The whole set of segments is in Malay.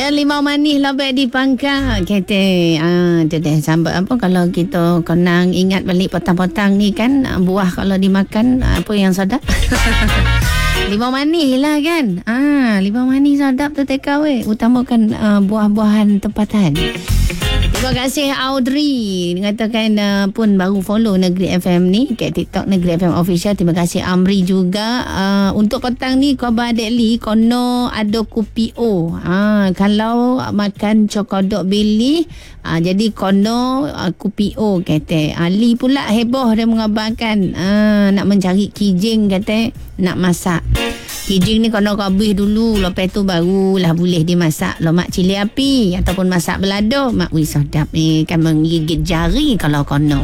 Ya, limau manis lobek di pangkal. Kata, tu dah sambat apa kalau kita konang ingat balik potang-potang ni kan, buah kalau dimakan apa yang sedap. Limau manis lah kan. Limau manis sedap tu take away. Utamakan buah-buahan tempatan. Terima kasih Audrey mengatakan pun baru follow Negeri FM ni kat TikTok Negeri FM Official. Terima kasih Amri juga. Untuk petang ni khabar Adik Li kono ada kopi O. Kalau makan cokodok bili jadi kono kopi O kata. Ali pula heboh dia mengabarkan nak mencari kijing kata nak masak. Kijing ni kena habis dulu, lepas tu barulah boleh dimasak lemak cili api ataupun masak belado. Mak wih sedap ni, kan menggigit jari kalau kono.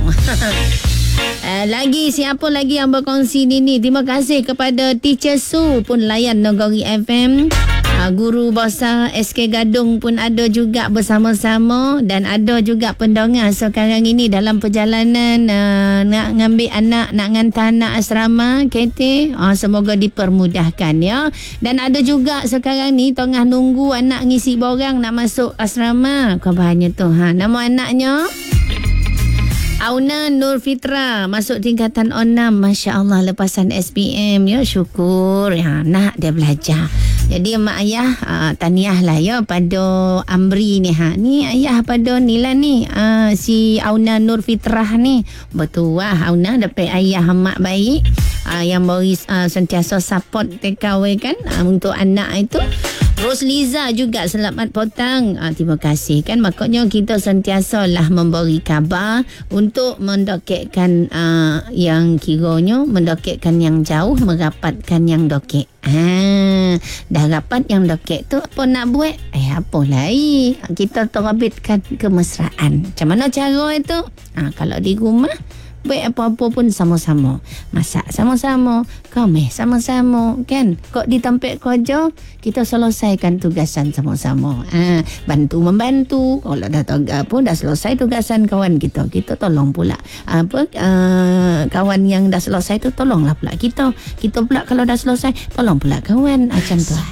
Lagi siapa lagi yang berkongsi ni? Terima kasih kepada Teacher Su pun layan Nagori FM. Guru Bosa SK Gadung pun ada juga bersama-sama. Dan ada juga pendengar sekarang ini dalam perjalanan nak ngambil anak, nak hantar anak asrama KT. Semoga dipermudahkan ya. Dan ada juga sekarang ni tengah nunggu anak ngisi borang nak masuk asrama. Khabarnya tu nama anaknya Auna Nur Fitra masuk tingkatan 6. Masya Allah lepasan SPM ya, syukur ya, nak dia belajar. Jadi mak ayah tahniah lah ya pada Amri ni ni ayah pada Nila ni si Auna Nur Fitrah ni. Betul Auna dapat ayah mak baik yang beri sentiasa support TKW kan untuk anak itu. Rosliza juga selamat petang. Terima kasih kan. Makanya kita sentiasalah memberi khabar untuk mendokekkan yang kiranya mendokekkan yang jauh, merapatkan yang dokek. Dah rapat yang dokek tu apa nak buat? Apa lagi? Kita terbitkan kemesraan. Macam mana cara itu? Kalau di rumah baik apa-apa pun sama-sama. Masak sama-sama, komeh sama-sama kan. Kok di tempat kerja kita selesaikan tugasan sama-sama. Bantu-membantu. Kalau dah dah selesai tugasan kawan kita tolong pula. Kawan yang dah selesai tu tolonglah pula kita. Kita pula kalau dah selesai tolong pula kawan. Macam tu.